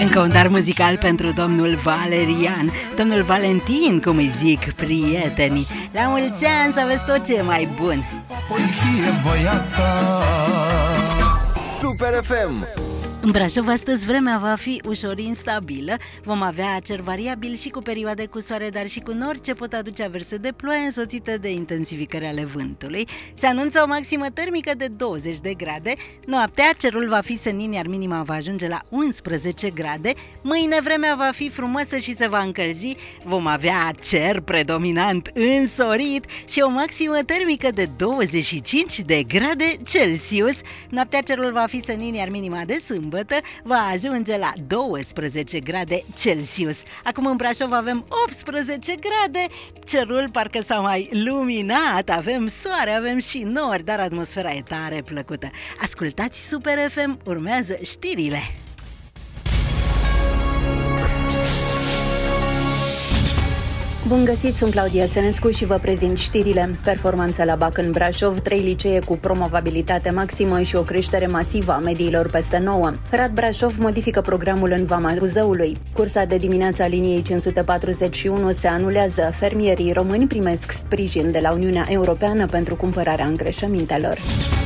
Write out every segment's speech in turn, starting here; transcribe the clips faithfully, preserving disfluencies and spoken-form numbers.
Încă un dar muzical pentru domnul Valerian, domnul Valentin, cum îi zic prietenii. La mulți ani să aveți tot ce e mai bun. Super F M. În Brașov astăzi vremea va fi ușor instabilă. Vom avea cer variabil și cu perioade cu soare, dar și cu nori ce pot aduce averse de ploaie însoțite de intensificări ale vântului. Se anunță o maximă termică de douăzeci de grade. Noaptea cerul va fi senin, iar minima va ajunge la unsprezece grade. Mâine vremea va fi frumoasă și se va încălzi. Vom avea cer predominant însorit și o maximă termică de douăzeci și cinci de grade Celsius. Noaptea cerul va fi senin, iar minima de sâmbătă va ajunge la douăsprezece grade Celsius. Acum în Brașov avem optsprezece grade, cerul parcă s-a mai luminat, avem soare, avem și nori, dar atmosfera e tare plăcută. Ascultați Super F M, urmează știrile. Bun găsit, sunt Claudia Senescu și vă prezint știrile. Performanța la BAC în Brașov, trei licee cu promovabilitate maximă și o creștere masivă a mediilor peste nouă. Rad Brașov modifică programul în Vama Buzăului. Cursa de dimineață a liniei cinci sute patruzeci și unu se anulează. Fermierii români primesc sprijin de la Uniunea Europeană pentru cumpărarea îngrășămintelor.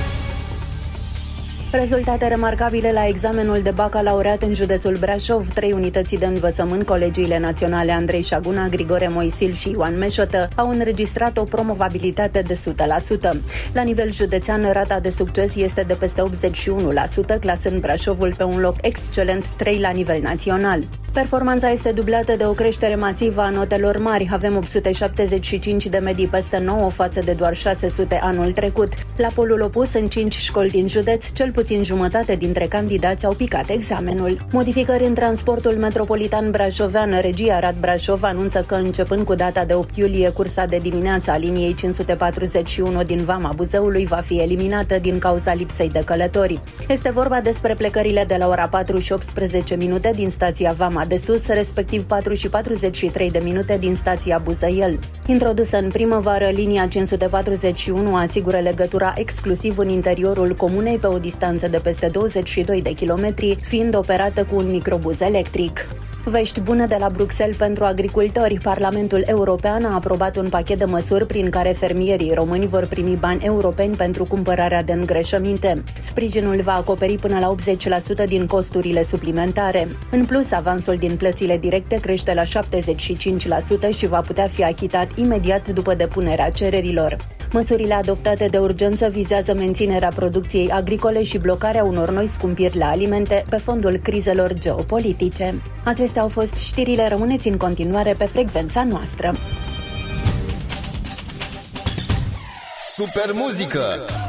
Rezultate remarcabile la examenul de bacalaureat în județul Brașov. Trei unități de învățământ, colegiile naționale Andrei Șaguna, Grigore Moisil și Ioan Meșotă, au înregistrat o promovabilitate de o sută la sută. La nivel județean, rata de succes este de peste optzeci și unu la sută, clasând Brașovul pe un loc excelent trei la nivel național. Performanța este dublată de o creștere masivă a notelor mari. Avem opt sute șaptezeci și cinci de medii peste nouă față de doar șase sute anul trecut. La polul opus, în cinci școli din județ, cel puțin jumătate dintre candidați au picat examenul. Modificări în transportul metropolitan brașovean. Regia Rad Brașov anunță că începând cu data de opt iulie, cursa de dimineață a liniei cinci sute patruzeci și unu din Vama Buzăului va fi eliminată din cauza lipsei de călători. Este vorba despre plecările de la ora patru și optsprezece minute din stația Vama de Sus, respectiv patru și patruzeci și trei de minute din stația Buzăiel. Introdusă în primăvară, linia cinci sute patruzeci și unu asigură legătura exclusiv în interiorul comunei pe o distanță de peste douăzeci și doi de kilometri, fiind operată cu un microbuz electric. Vești bune de la Bruxelles pentru agricultori. Parlamentul European a aprobat un pachet de măsuri prin care fermierii români vor primi bani europeni pentru cumpărarea de îngrășăminte. Sprijinul va acoperi până la optzeci la sută din costurile suplimentare. În plus, avansul din plățile directe crește la șaptezeci și cinci la sută și va putea fi achitat imediat după depunerea cererilor. Măsurile adoptate de urgență vizează menținerea producției agricole și blocarea unor noi scumpiri la alimente pe fondul crizelor geopolitice. Acestea au fost știrile, rămâneți în continuare pe frecvența noastră. Super muzică